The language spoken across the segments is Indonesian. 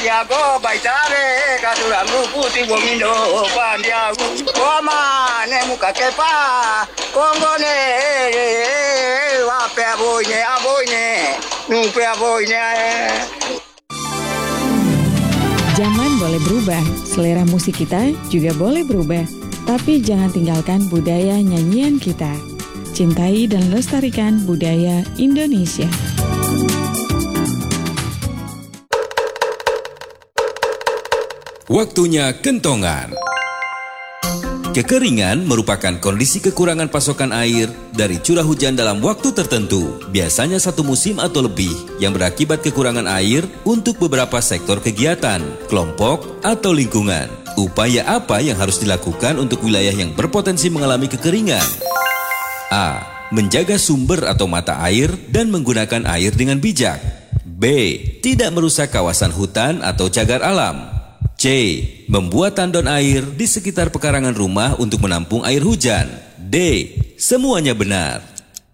Pandiago baitare katurangu putih bomindo Pandiago Oma ne muka kepa Kongone Wape aboyne Numpe aboyne. Zaman boleh berubah, selera musik kita juga boleh berubah. Tapi jangan tinggalkan budaya nyanyian kita. Cintai dan lestarikan budaya Indonesia. Waktunya kentongan. Kekeringan merupakan kondisi kekurangan pasokan air dari curah hujan dalam waktu tertentu, biasanya satu musim atau lebih, yang berakibat kekurangan air untuk beberapa sektor kegiatan, kelompok, atau lingkungan. Upaya apa yang harus dilakukan untuk wilayah yang berpotensi mengalami kekeringan? A. Menjaga sumber atau mata air dan menggunakan air dengan bijak. B. Tidak merusak kawasan hutan atau cagar alam. C. Membuat tandon air di sekitar pekarangan rumah untuk menampung air hujan. D. Semuanya benar.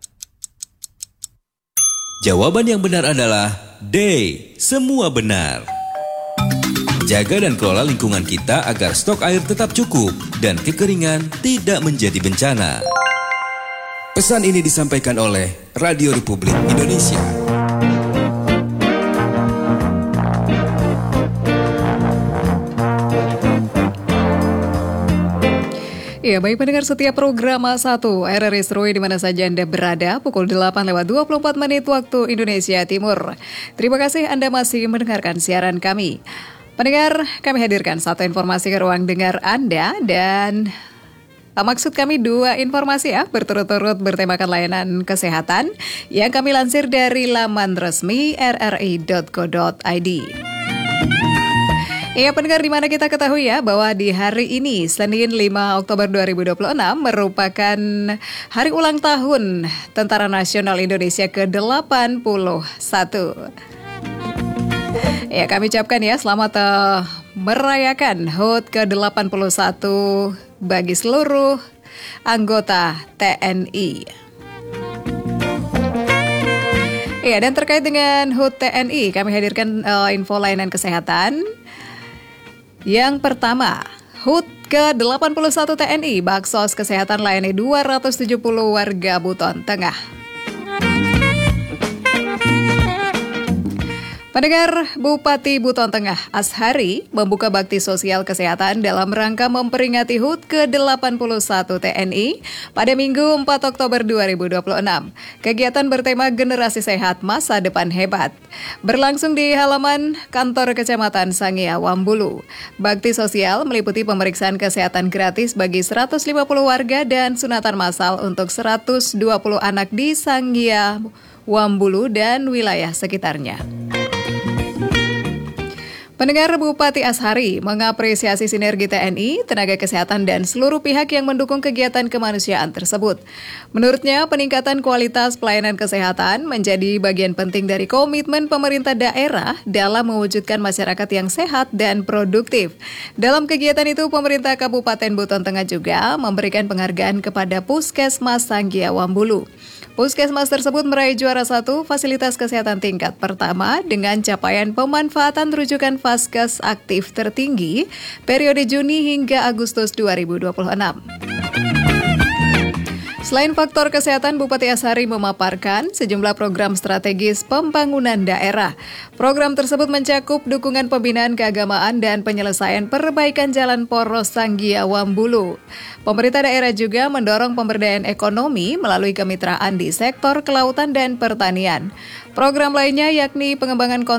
Jawaban yang benar adalah D. Semua benar. Jaga dan kelola lingkungan kita agar stok air tetap cukup dan kekeringan tidak menjadi bencana. Pesan ini disampaikan oleh Radio Republik Indonesia. Ya, baik pendengar setiap program A1 RRI Seruy di mana saja Anda berada, pukul 8:24 waktu Indonesia Timur. Terima kasih Anda masih mendengarkan siaran kami. Pendengar, kami hadirkan satu informasi ke ruang dengar Anda dan maksud kami dua informasi berturut-turut bertemakan layanan kesehatan yang kami lansir dari laman resmi rri.co.id. Ya pendengar, di mana kita ketahui bahwa di hari ini Senin 5 Oktober 2026 merupakan hari ulang tahun Tentara Nasional Indonesia ke-81. Ya, kami ucapkan selamat merayakan HUT ke-81 bagi seluruh anggota TNI. Ya, dan terkait dengan HUT TNI, kami hadirkan info layanan kesehatan. Yang pertama, HUT ke-81 TNI, Baksos Kesehatan layani 270 warga Buton Tengah. Pendengar, Bupati Buton Tengah Ashari membuka bakti sosial kesehatan dalam rangka memperingati HUT ke-81 TNI pada Minggu 4 Oktober 2026. Kegiatan bertema Generasi Sehat Masa Depan Hebat berlangsung di halaman kantor Kecamatan Sangia, Wambulu. Bakti sosial meliputi pemeriksaan kesehatan gratis bagi 150 warga dan sunatan massal untuk 120 anak di Sangia, Wambulu dan wilayah sekitarnya. Pendengar, Bupati Ashari mengapresiasi sinergi TNI, tenaga kesehatan, dan seluruh pihak yang mendukung kegiatan kemanusiaan tersebut. Menurutnya, peningkatan kualitas pelayanan kesehatan menjadi bagian penting dari komitmen pemerintah daerah dalam mewujudkan masyarakat yang sehat dan produktif. Dalam kegiatan itu, pemerintah Kabupaten Buton Tengah juga memberikan penghargaan kepada Puskesmas Sangia Wambulu. Puskesmas tersebut meraih juara 1 fasilitas kesehatan tingkat pertama dengan capaian pemanfaatan rujukan Vaskes aktif tertinggi periode Juni hingga Agustus 2026. Selain faktor kesehatan, Bupati Ashari memaparkan sejumlah program strategis pembangunan daerah. Program tersebut mencakup dukungan pembinaan keagamaan dan penyelesaian perbaikan jalan poros Sangia Wambulu. Pemerintah daerah juga mendorong pemberdayaan ekonomi melalui kemitraan di sektor kelautan dan pertanian. Program lainnya yakni pengembangan